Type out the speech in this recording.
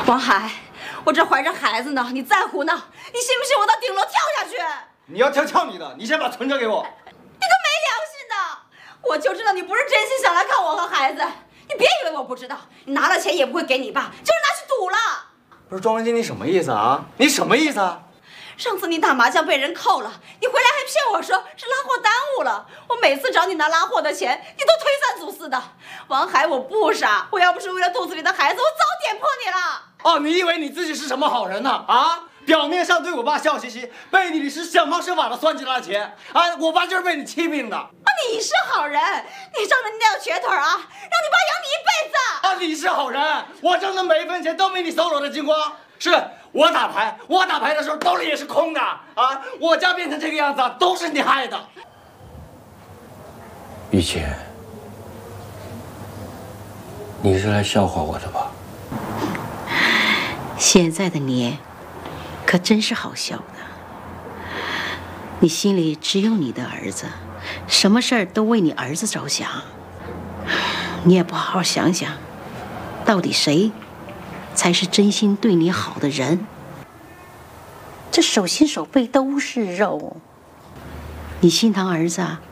王海，我这怀着孩子呢，你再胡闹，你信不信我到顶楼跳下去？ 你要跳跳你的，你先把存折给我。 你个没良心的！我就知道你不是真心想来看我和孩子，你别以为我不知道，你拿了钱也不会给你爸，就是拿去赌了。 不是庄文金，你什么意思啊？你什么意思啊？ 上次你打麻将被人扣了，你回来还骗我说是拉货耽误了。我每次找你拿拉货的钱，你都推三阻四的。王海，我不傻，我要不是为了肚子里的孩子，我早点破你了。 哦，你以为你自己是什么好人呢？啊，表面上对我爸笑嘻嘻，背地里是想方设法的算计他的钱。啊，我爸就是被你欺骗的。啊， 你是好人，你仗着你那条瘸腿啊，让你爸养你一辈子。 啊，你是好人，我挣的每一分钱都比你搜罗的精光。是我打牌的时候兜里也是空的啊！我家变成这个样子，都是你害的。 玉琴，你是来笑话我的吧？ 现在的你，可真是好笑的。你心里只有你的儿子，什么事儿都为你儿子着想，你也不好好想想，到底谁才是真心对你好的人？这手心手背都是肉，你心疼儿子啊，